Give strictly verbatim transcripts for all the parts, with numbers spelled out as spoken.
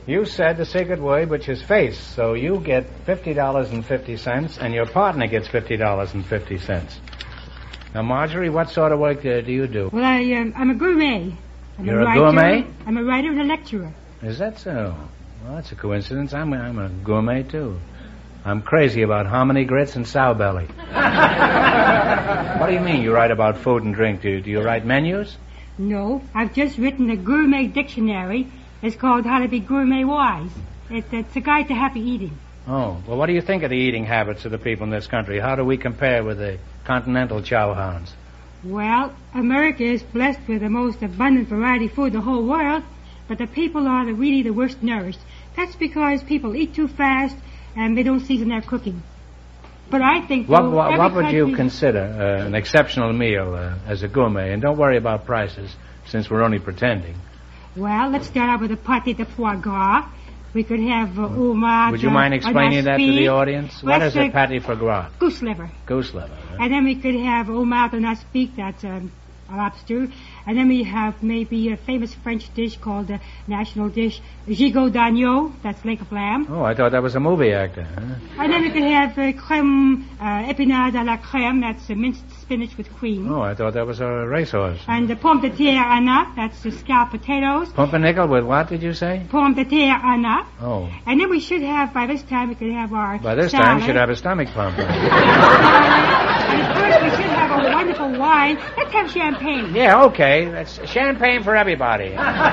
You said the secret word, which is face, so you get fifty dollars and fifty cents, and your partner gets fifty dollars and fifty cents. Now, Marjorie, what sort of work uh, do you do? Well, I, um, I'm a gourmet. I'm You're a, a writer, gourmet? I'm a writer and a lecturer. Is that so? Well, that's a coincidence. I'm a, I'm a gourmet, too. I'm crazy about hominy grits and sow belly. What do you mean you write about food and drink? Do you, do you write menus? No, I've just written a gourmet dictionary. It's called How to Be Gourmet Wise. It, it's a guide to happy eating. Oh, well, what do you think of the eating habits of the people in this country? How do we compare with the continental chowhounds? Well, America is blessed with the most abundant variety of food in the whole world, but the people are the, really the worst nourished. That's because people eat too fast and they don't season their cooking. But I think... What, though, what, what would you country... consider uh, an exceptional meal uh, as a gourmet? And don't worry about prices, since we're only pretending. Well, let's start out with a pâté de foie gras. We could have uh, homard. Would you mind explaining that to the audience? Well, what is a pâté foie gras? Goose liver. Goose liver. Huh? And then we could have homard on aspic, that's um, a lobster. And then we have maybe a famous French dish called the national dish, gigot d'agneau, that's leg of lamb. Oh, I thought that was a movie actor. Huh? And then we could have uh, crème uh, épinarde à la crème, that's uh, minced spinach with cream. Oh, I thought that was a racehorse. And the pomme de terre Anna, that's the scalloped potatoes. Pumpernickel with what, did you say? Pomme de terre Anna. Oh. And then we should have, by this time, we could have our By this salad. time, you should have a stomach pump. And of course, we should have a wonderful wine. Let's have champagne. Yeah, okay. That's champagne for everybody.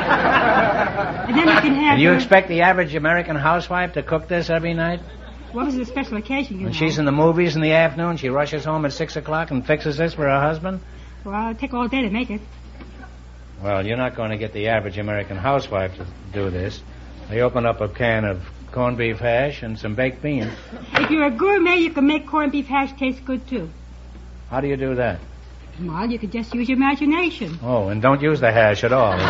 And then we can have... And you uh, expect the average American housewife to cook this every night? What was the special occasion, you When know? she's in the movies in the afternoon, she rushes home at six o'clock and fixes this for her husband? Well, it'll take all day to make it. Well, you're not going to get the average American housewife to do this. They open up a can of corned beef hash and some baked beans. If you're a gourmet, you can make corned beef hash taste good, too. How do you do that? Well, you could just use your imagination. Oh, and don't use the hash at all.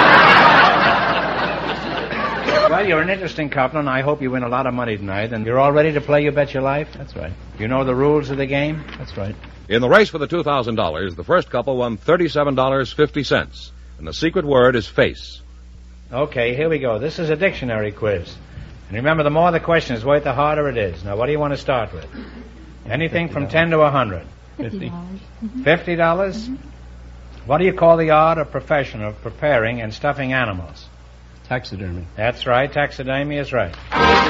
Well, you're an interesting couple, and I hope you win a lot of money tonight. And you're all ready to play You Bet Your Life? That's right. You know the rules of the game? That's right. In the race for the two thousand dollars, the first couple won thirty-seven dollars and fifty cents. And the secret word is face. Okay, here we go. This is a dictionary quiz. And remember, the more the question is worth, the harder it is. Now, what do you want to start with? Anything from ten to a hundred. Fifty. Fifty dollars? Mm-hmm. What do you call the art or profession of preparing and stuffing animals? Taxidermy. That's right. Taxidermy is right.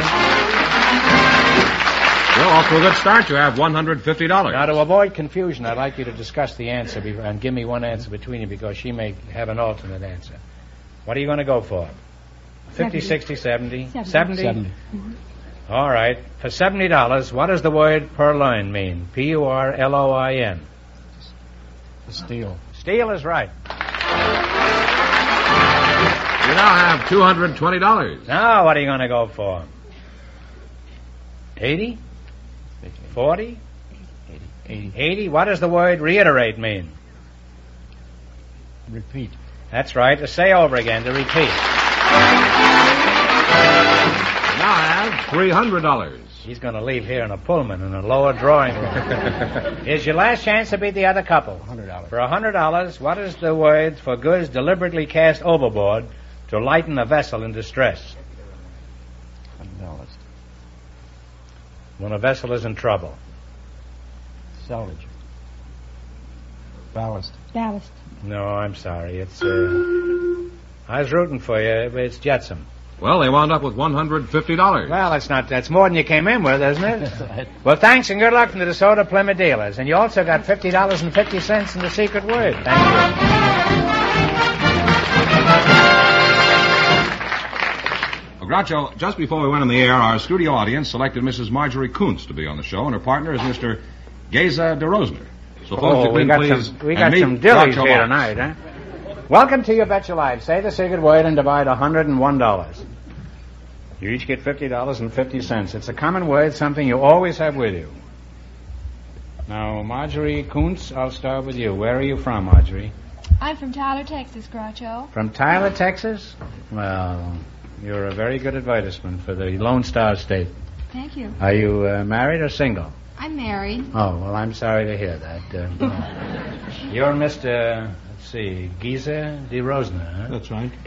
Well, off to a good start. You have one hundred fifty dollars. Now, to avoid confusion, I'd like you to discuss the answer be- and give me one answer between you because she may have an alternate answer. What are you going to go for? fifty, sixty, seventy? seventy. seventy. Mm-hmm. All right. For seventy dollars, what does the word purloin mean? P U R L O I N. Steel. Steel is right. You now have two hundred twenty dollars. Now, what are you going to go for? eighty? forty? eighty. eighty. eighty? What does the word reiterate mean? Repeat. That's right. To say over again, to repeat. You now have three hundred dollars. He's going to leave here in a Pullman in a lower drawing room. Here's your last chance to beat the other couple. one hundred dollars. For one hundred dollars, what is the word for goods deliberately cast overboard to lighten a vessel in distress? one hundred dollars. When a vessel is in trouble. Salvage. Ballast. Ballast. No, I'm sorry. It's, uh... I was rooting for you, but it's jetsam. Well, they wound up with one hundred fifty dollars. Well, that's not, that's more than you came in with, isn't it? That's right. Well, thanks and good luck from the DeSoto Plymouth dealers. And you also got fifty dollars and fifty cents in the secret word. Thank you. Well, Groucho, just before we went on the air, our studio audience selected Missus Marjorie Kuntz to be on the show, and her partner is Mister Geza DeRosner. So, folks, Oh, you we can got please some, we and got meet some dillies Groucho here Marx. tonight, huh? Welcome to You Bet Your Life. Say the secret word and divide one hundred one dollars. You each get fifty dollars and fifty cents. It's a common word, something you always have with you. Now, Marjorie Kuntz, I'll start with you. Where are you from, Marjorie? I'm from Tyler, Texas, Groucho. From Tyler, Texas? Well, you're a very good advertisement for the Lone Star State. Thank you. Are you uh, married or single? I'm married. Oh, well, I'm sorry to hear that. Uh, you're Mister let's see, Geza DeRosner, huh? That's right.